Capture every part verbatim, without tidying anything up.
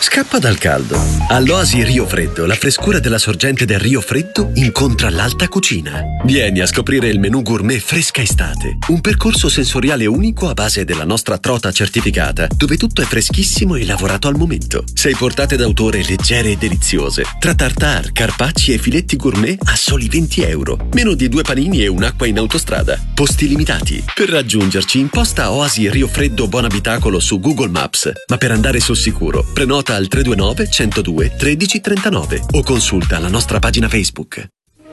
Scappa dal caldo. All'Oasi Rio Freddo, la frescura della sorgente del Rio Freddo incontra l'alta cucina. Vieni a scoprire il menù gourmet Fresca Estate, un percorso sensoriale unico a base della nostra trota certificata, dove tutto è freschissimo e lavorato al momento. Sei portate d'autore leggere e deliziose, tra tartare, carpacci e filetti gourmet a soli venti euro. Meno di due panini e un'acqua in autostrada. Posti limitati. Per raggiungerci imposta Oasi Rio Freddo Buon Abitacolo su Google Maps, ma per andare sul sicuro prenota al tre due nove, centodue, tredici trentanove o consulta la nostra pagina Facebook.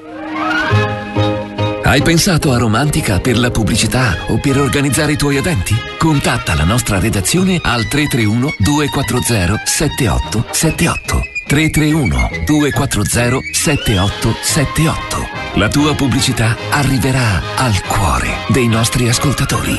Hai pensato a Romantica per la pubblicità o per organizzare i tuoi eventi? Contatta la nostra redazione al tre tre uno, due quattro zero, sette otto sette otto. tre tre uno, due quattro zero, sette otto sette otto. La tua pubblicità arriverà al cuore dei nostri ascoltatori.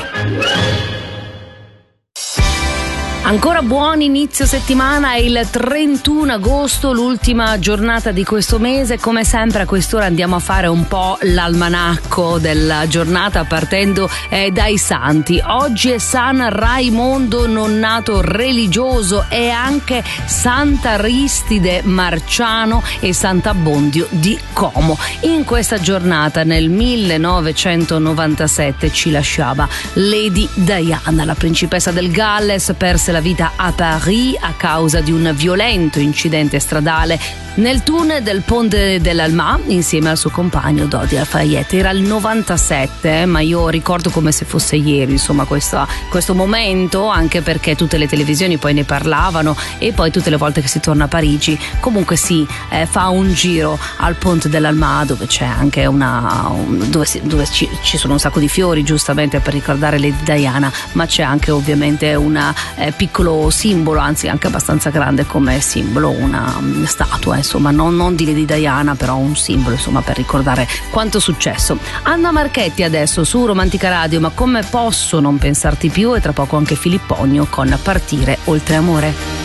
Ancora buon inizio settimana, è il trentuno agosto, l'ultima giornata di questo mese. Come sempre a quest'ora andiamo a fare un po' l'almanacco della giornata partendo eh, dai santi. Oggi è San Raimondo Nonnato religioso e anche Sant'Aristide Marciano e Sant'Abbondio di Como. In questa giornata nel millenovecentonovantasette ci lasciava Lady Diana, la principessa del Galles, perse la vita a Parigi a causa di un violento incidente stradale nel tunnel del Ponte dell'Alma insieme al suo compagno Dodi Lafayette. Era il novantasette, eh, ma io ricordo come se fosse ieri, insomma, questo, questo momento, anche perché tutte le televisioni poi ne parlavano e poi tutte le volte che si torna a Parigi comunque si eh, fa un giro al Ponte dell'Alma, dove c'è anche una un, dove, si, dove ci, ci sono un sacco di fiori giustamente per ricordare Lady Diana, ma c'è anche ovviamente un eh, piccolo simbolo, anzi anche abbastanza grande come simbolo, una um, statua, insomma, non, non di Lady Diana, però un simbolo, insomma, per ricordare quanto è successo. Anna Marchetti adesso su Romantica Radio, ma come posso non pensarti più, e tra poco anche Filippogno con Partire oltre amore.